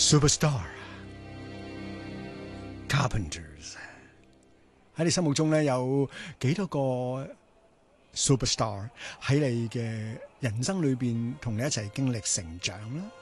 Superstar Carpenters 喺你心目中咧有幾多個 Superstar 喺你嘅人生裏邊同你一齊經歷成長啦？